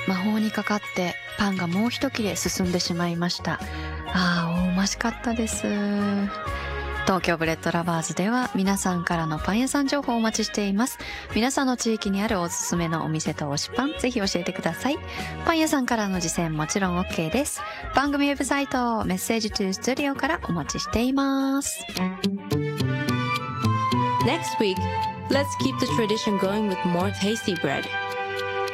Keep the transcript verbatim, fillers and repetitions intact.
魔法にかかってパンがもう一切れ進んでしまいました。あー、美味しかったです。東京ブレッドラバーズでは皆さんからのパン屋さん情報をお待ちしています。皆さんの地域にあるおすすめのお店と推しパン、ぜひ教えてください。パン屋さんからの実践もちろん OK です。番組ウェブサイトメッセージトゥースタジオからお待ちしています。 Next week, let's keep the tradition going with more tasty bread.